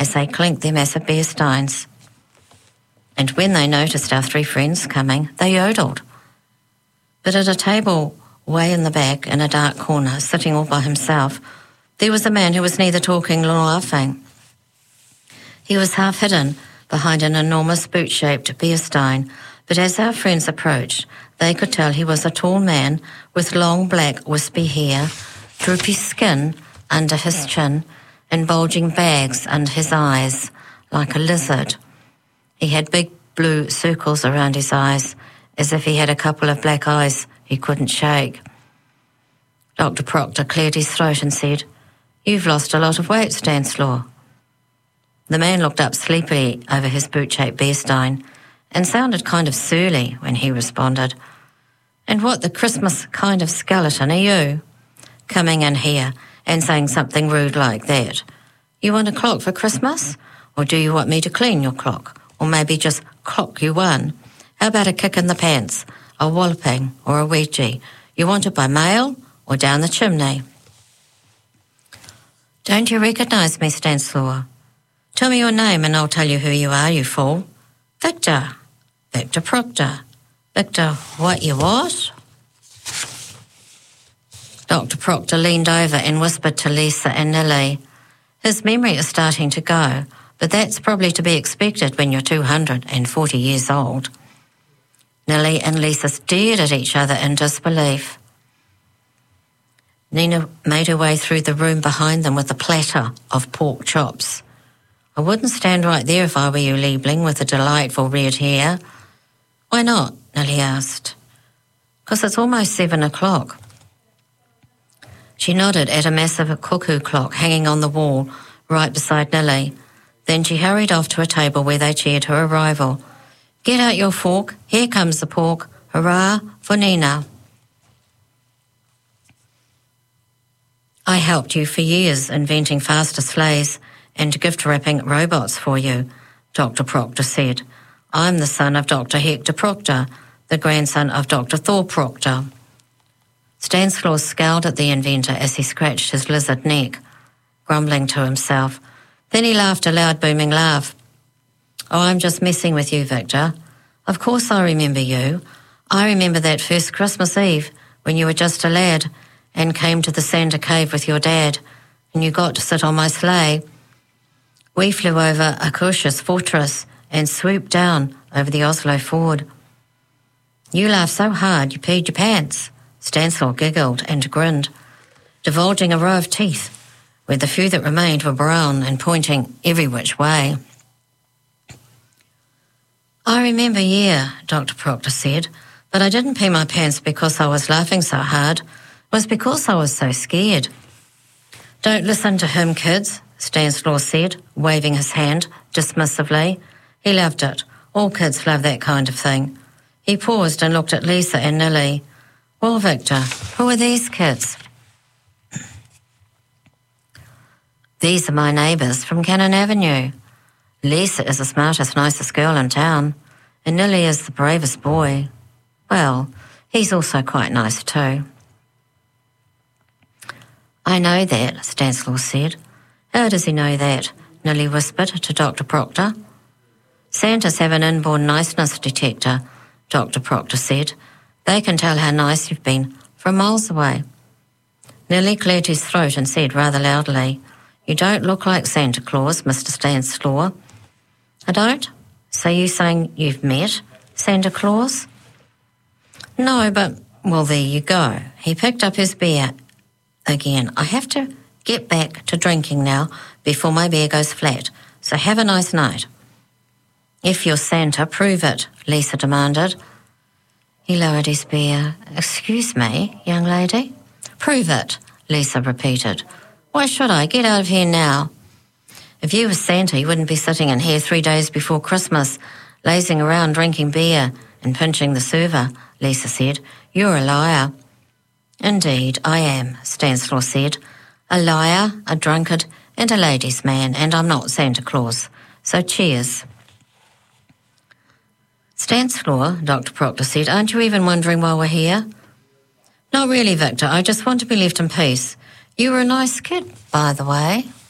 as they clinked their massive beer steins. And when they noticed our three friends coming, they yodeled. But at a table way in the back, in a dark corner, sitting all by himself, there was a man who was neither talking nor laughing. He was half hidden behind an enormous boot-shaped beer stein, but as our friends approached, they could tell he was a tall man with long black wispy hair, droopy skin under his chin, and bulging bags under his eyes, like a lizard. He had big blue circles around his eyes, as if he had a couple of black eyes he couldn't shake. Dr. Proctor cleared his throat and said, "You've lost a lot of weight, Stanislaw." The man looked up sleepily over his boot-shaped beer stein and sounded kind of surly when he responded, "And what the Christmas kind of skeleton are you? Coming in here and saying something rude like that. You want a clock for Christmas? Or do you want me to clean your clock? Or maybe just clock you one? How about a kick in the pants, a walloping or a Ouija? You want it by mail or down the chimney?" "Don't you recognise me, Stanislaw? Tell me your name and I'll tell you who you are, you fool." "Victor. Victor Proctor." "Victor, what you what?" Dr. Proctor leaned over and whispered to Lisa and Nilly. His memory is starting to go, but that's probably to be expected when you're 240 years old. Nilly and Lisa stared at each other in disbelief. Nina made her way through the room behind them with a platter of pork chops. "I wouldn't stand right there if I were you, Liebling, with the delightful red hair." "Why not?" Nilly asked. "'Cause it's almost 7 o'clock. She nodded at a massive cuckoo clock hanging on the wall right beside Nilly. Then she hurried off to a table where they cheered her arrival. "Get out your fork. Here comes the pork. Hurrah for Nina." "I helped you for years inventing faster sleighs and gift-wrapping robots for you," Dr. Proctor said. "I'm the son of Dr. Hector Proctor, the grandson of Dr. Thor Proctor." Stanislaw scowled at the inventor as he scratched his lizard neck, grumbling to himself. Then he laughed a loud, booming laugh. "Oh, I'm just messing with you, Victor. Of course I remember you. I remember that first Christmas Eve when you were just a lad and came to the Santa Cave with your dad, and you got to sit on my sleigh. We flew over Acush's fortress and swooped down over the Oslo Ford. You laughed so hard you peed your pants." Stanislaw giggled and grinned, divulging a row of teeth, where the few that remained were brown and pointing every which way. "I remember, yeah," Dr. Proctor said, "but I didn't pee my pants because I was laughing so hard. It was because I was so scared." "Don't listen to him, kids," Stanislaw said, waving his hand dismissively. He loved it. All kids love that kind of thing. He paused and looked at Lisa and Nilly. "Well, Victor, who are these kids?" "These are my neighbours from Cannon Avenue. Lisa is the smartest, nicest girl in town, and Nilly is the bravest boy. Well, he's also quite nice too." "I know that," Stanislaw said. "How does he know that?" Nilly whispered to Dr. Proctor. "Santas have an inborn niceness detector," Dr. Proctor said. "They can tell how nice you've been from miles away." Nilly cleared his throat and said rather loudly, "You don't look like Santa Claus, Mr. Stanislaw." "I don't? So you saying you've met Santa Claus?" "No, but, well, there you go." He picked up his beer again. "I have to get back to drinking now before my beer goes flat, so have a nice night." "If you're Santa, prove it," Lisa demanded. He lowered his beer. "Excuse me, young lady?" "Prove it," Lisa repeated. "Why should I? Get out of here now." "If you were Santa, you wouldn't be sitting in here 3 days before Christmas, lazing around drinking beer and pinching the server," Lisa said. "You're a liar." "Indeed, I am," Stanislaw said. "A liar, a drunkard, and a ladies' man, and I'm not Santa Claus. So cheers." "Stanislaw," Dr. Proctor said, "aren't you even wondering why we're here?" "Not really, Victor. I just want to be left in peace. You were a nice kid, by the way."